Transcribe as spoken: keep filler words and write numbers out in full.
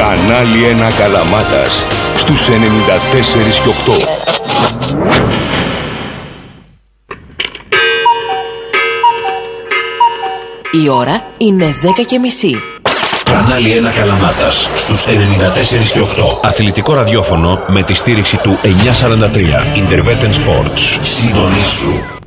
Κανάλι ένα Καλαμάτας στους ενενήντα τέσσερα και οκτώ. Η ώρα είναι δέκα και μισή. Κανάλι ένα Καλαμάτας στους ενενήντα τέσσερα και οκτώ. Αθλητικό ραδιόφωνο με τη στήριξη του εννιακόσια σαράντα τρία. Intervetten Sports. Συντονίσου.